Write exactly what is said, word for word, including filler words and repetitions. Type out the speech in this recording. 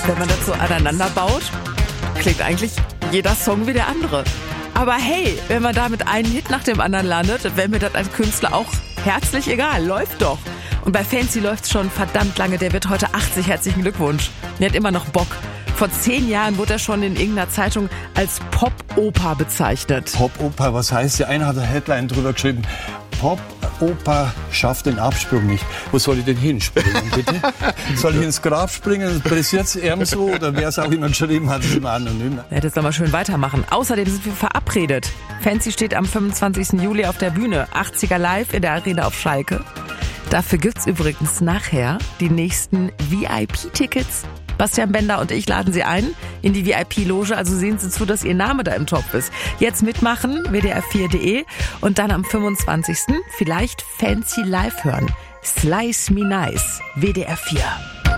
Wenn man das so aneinander baut, klingt eigentlich jeder Song wie der andere. Aber hey, wenn man da mit einem Hit nach dem anderen landet, wäre mir das als Künstler auch herzlich egal. Läuft doch. Und bei Fancy läuft's schon verdammt lange. Der wird heute achtzig. Herzlichen Glückwunsch. Der hat immer noch Bock. Vor zehn Jahren wurde er schon in irgendeiner Zeitung als Pop-Oper bezeichnet. Pop-Oper, was heißt? Der eine hat eine Headline drüber geschrieben. Pop-Oper schafft den Absprung nicht. Wo soll ich denn hinspringen, bitte? Soll ich ins Grab springen? Pressiert's ihm so? Oder wer es auch immer geschrieben hat, ist immer anonym. Ja, das soll mal schön weitermachen. Außerdem sind wir verabredet. Fancy steht am fünfundzwanzigsten Juli auf der Bühne. achtziger live in der Arena auf Schalke. Dafür gibt's übrigens nachher die nächsten V I P-Tickets. Bastian Bender und ich laden Sie ein in die V I P-Loge, also sehen Sie zu, dass Ihr Name da im Topf ist. Jetzt mitmachen, w d r vier punkt d e und dann am fünfundzwanzigsten vielleicht Fancy live hören. Slice Me Nice, W D R vier.